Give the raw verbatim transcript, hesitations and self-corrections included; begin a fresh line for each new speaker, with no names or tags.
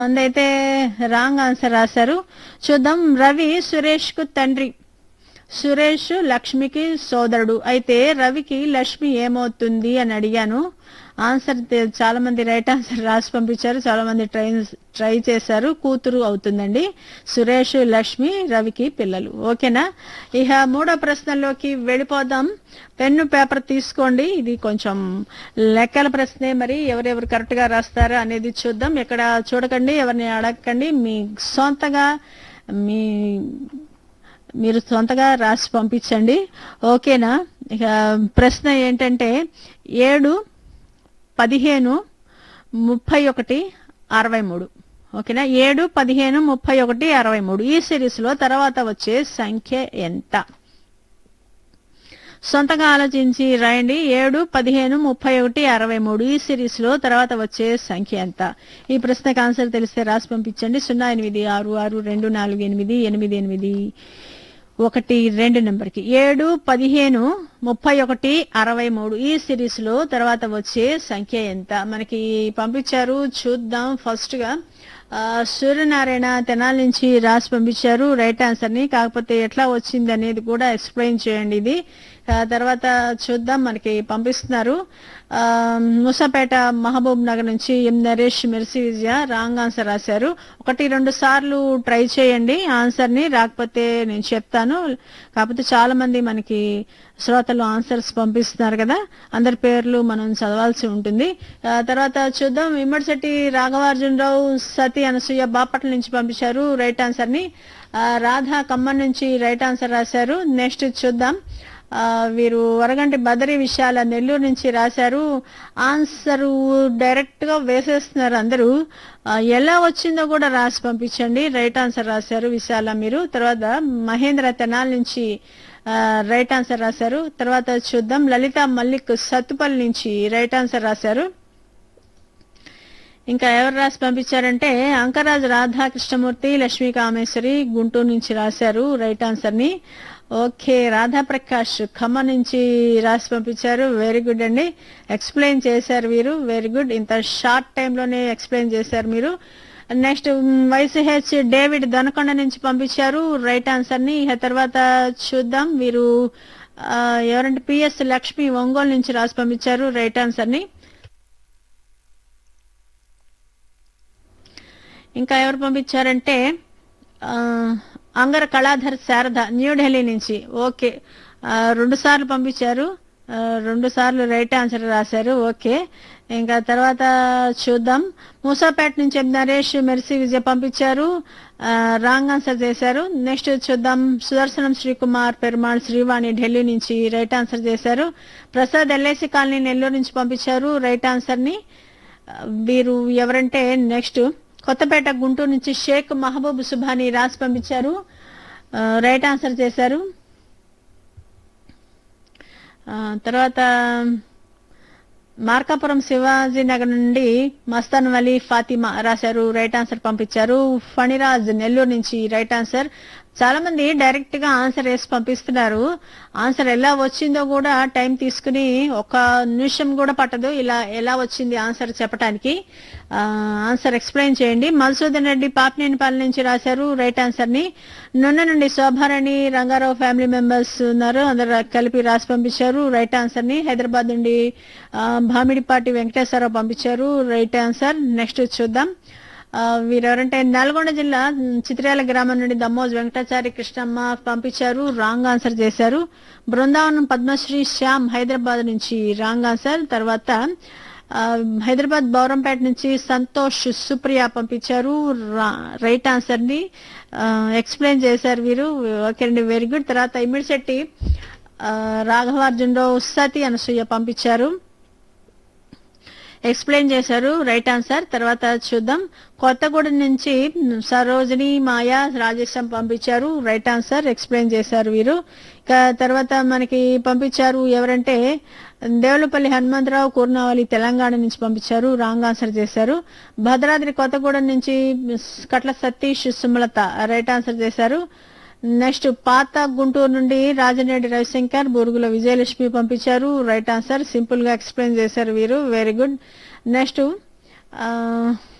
కొందైతే wrong answer రాశారు. చూద్దాం. రవి సురేష్ కు తండ్రి, సురేష్ లక్ష్మికి సోదరుడు. అయితే రవికి లక్ష్మి ఏమవుతుంది అని అడిగాను. ఆన్సర్ చాలా మంది రైట్ ఆన్సర్ రాసి పంపించారు, చాలా మంది ట్రై ట్రై చేశారు. కూతురు అవుతుందండి. సురేష్ లక్ష్మి రవికి పిల్లలు. ఓకేనా? ఇక మూడో ప్రశ్నలోకి వెళ్ళిపోదాం. పెన్ను పేపర్ తీసుకోండి. ఇది కొంచెం లెక్కల ప్రశ్నే, మరి ఎవరెవరు కరెక్ట్ గా రాస్తారా అనేది చూద్దాం. ఇక్కడ చూడకండి, ఎవరిని అడగకండి, మీ సొంతగా మీ మీరు సొంతగా రాసి పంపించండి. ఓకేనా? ఇక ప్రశ్న ఏంటంటే ఏడు పదిహేను ముప్పై ఒకటి అరవై మూడు. ఓకేనా? ఏడు పదిహేను ముప్పై ఒకటి అరవై మూడు ఈ సిరీస్ లో తర్వాత వచ్చే సంఖ్య ఎంత? సొంతగా ఆలోచించి రాయండి. ఏడు పదిహేను ముప్పై ఒకటి అరవై మూడు ఈ సిరీస్ లో తర్వాత వచ్చే సంఖ్య ఎంత? ఈ ప్రశ్నకు ఆన్సర్ తెలిస్తే రాసి పంపించండి. సున్నా ఎనిమిది ఆరు ఆరు రెండు నాలుగు ఎనిమిది ఎనిమిది ఎనిమిది ఒకటి రెండు నెంబర్ కి. ఏడు పదిహేను ముప్పై ఒకటి అరవై మూడు ఈ సిరీస్ లో తర్వాత వచ్చే సంఖ్య ఎంత? మనకి పంపించారు, చూద్దాం. ఫస్ట్ గా సూర్యనారాయణ తెనాల నుంచి రాసి పంపించారు రైట్ ఆన్సర్ ని. కాకపోతే ఎట్లా వచ్చింది అనేది కూడా ఎక్స్ప్లెయిన్ చేయండి. ఇది తర్వాత చూద్దాం. మనకి పంపిస్తున్నారు ముసాపేట మహబూబ్ నగర్ నుంచి ఎం నరేష్ మెర్సీ విజయ రాంగ్ ఆన్సర్ రాశారు. ఒకటి రెండు సార్లు ట్రై చేయండి ఆన్సర్ ని, రాకపోతే నేను చెప్తాను. కాకపోతే చాలా మంది మనకి శ్రోతలు ఆన్సర్స్ పంపిస్తున్నారు కదా, అందరి పేర్లు మనం చదవాల్సి ఉంటుంది. తర్వాత చూద్దాం. ఇమ్మడిశెట్టి రాఘవార్జునరావు సతీ అనసూయ బాపట్ల నుంచి పంపించారు రైట్ ఆన్సర్ ని. రాధా ఖమ్మం నుంచి రైట్ ఆన్సర్ రాశారు. నెక్స్ట్ చూద్దాం. వీరు వరగంటి బదరి విశాల నెల్లూరు నుంచి రాశారు. ఆన్సర్ డైరెక్ట్ గా వేసేస్తున్నారు అందరూ. ఎలా వచ్చిందో కూడా రాసి పంపించండి. రైట్ ఆన్సర్ రాశారు విశాల మీరు. తర్వాత మహేంద్ర తెనాల నుంచి రైట్ ఆన్సర్ రాశారు. తర్వాత చూద్దాం. లలిత మల్లిక్ సత్తుపల్లి నుంచి రైట్ ఆన్సర్ రాశారు. ఇంకా ఎవరు రాసి పంపించారంటే అంకరాజ్ రాధాకృష్ణమూర్తి లక్ష్మీ కామేశ్వరి గుంటూరు నుంచి రాశారు రైట్ ఆన్సర్ ని. ఓకే. రాధాప్రకాష్ ఖమ్మం నుంచి రాసి పంపించారు. వెరీ గుడ్ అండి, ఎక్స్ప్లెయిన్ చేశారు వీరు. వెరీ గుడ్, ఇంత షార్ట్ టైంలోనే ఎక్స్ప్లెయిన్ చేశారు మీరు. నెక్స్ట్ వైసీహెచ్ డేవిడ్ దొనకొండ నుంచి పంపించారు రైట్ ఆన్సర్ ని. తర్వాత చూద్దాం. వీరు ఎవరంటే పిఎస్ లక్ష్మి ఒంగోలు నుంచి రాసి పంపించారు రైట్ ఆన్సర్ ని. ఇంకా ఎవరు పంపించారంటే అంగర కళాధర్ శారద న్యూఢిల్లీ నుంచి. ఓకే, రెండు సార్లు పంపించారు, రెండు సార్లు రైట్ ఆన్సర్ రాశారు. ఓకే. ఇంకా తర్వాత చూద్దాం. మూసాపేట నుంచి నరేష్ మెర్సీ విజయ పంపించారు, రాంగ్ ఆన్సర్ చేశారు. నెక్స్ట్ చూద్దాం. సుదర్శనం శ్రీకుమార్ పెరుమాళ్ శ్రీవాణి ఢిల్లీ నుంచి రైట్ ఆన్సర్ చేశారు. ప్రసాద్ ఎల్ఐసి కాలనీ నెల్లూరు నుంచి పంపించారు రైట్ ఆన్సర్ ని. వీరు ఎవరంటే నెక్స్ట్ కొత్తపేట గుంటూరు నుంచి షేక్ మహబూబ్ సుభాని రాసి పంపించారు, రైట్ ఆన్సర్ చేశారు. తర్వాత మార్కాపురం శివాజీ నగర్ నుండి మస్తాన్ వలీ ఫాతిమా రాశారు రైట్ ఆన్సర్ పంపించారు. ఫణిరాజ్ నెల్లూరు నుంచి రైట్ ఆన్సర్. చాలా మంది డైరెక్ట్ గా ఆన్సర్ వేసి పంపిస్తున్నారు. ఆన్సర్ ఎలా వచ్చిందో కూడా టైం తీసుకుని ఒక నిమిషం కూడా పట్టదు ఇలా ఎలా వచ్చింది ఆన్సర్ చెప్పడానికి. ఆన్సర్ ఎక్స్ప్లెయిన్ చేయండి. మధుసూదన్ రెడ్డి పాపినేనిపాలెం నుంచి రాశారు రైట్ ఆన్సర్ ని. నున్న నుండి శోభారాణి రంగారావు ఫ్యామిలీ మెంబర్స్ ఉన్నారు, అందరు కలిపి రాసి పంపించారు రైట్ ఆన్సర్ ని. హైదరాబాద్ నుండి భామిడిపాటి వెంకటేశ్వరరావు పంపించారు రైట్ ఆన్సర్. నెక్స్ట్ చూద్దాం. వీరెవరంటే నల్గొండ జిల్లా చిత్రాల గ్రామం నుండి దమ్మోజ్ వెంకటాచారి కృష్ణమ్మ పంపించారు, రాంగ్ ఆన్సర్ చేశారు. బృందావనం పద్మశ్రీ శ్యామ్ హైదరాబాద్ నుంచి రాంగ్ ఆన్సర్. తర్వాత హైదరాబాద్ బౌరంపేట నుంచి సంతోష్ సుప్రియ పంపించారు రైట్ ఆన్సర్ ని, ఎక్స్ప్లెయిన్ చేశారు వీరు. ఓకే అండి, వెరీ గుడ్. తర్వాత ఇమ్మిడిశెట్టి రాఘవార్జునరావు సతీ అనసూయ పంపించారు, ఎక్స్ప్లెయిన్ చేశారు రైట్ ఆన్సర్. తర్వాత చూద్దాం. కొత్తగూడెం నుంచి సరోజిని మాయా రాజేశం పంపించారు రైట్ ఆన్సర్, ఎక్స్ప్లెయిన్ చేశారు వీరు. తర్వాత మనకి పంపించారు ఎవరంటే దేవులపల్లి హనుమంతరావు కూర్నావళి తెలంగాణ నుంచి పంపించారు, రాంగ్ ఆన్సర్ చేశారు. భద్రాద్రి కొత్తగూడెం నుంచి కట్ల సతీష్ సుమలత రైట్ ఆన్సర్ చేశారు. నెక్స్ట్ పాత గుంటూరు నుండి రాజనేడి రవిశంకర్ బూరుగుల విజయలక్ష్మి పంపించారు రైట్ ఆన్సర్, సింపుల్ గా ఎక్స్ప్లెయిన్ చేశారు వీరు. Very good. నెక్స్ట్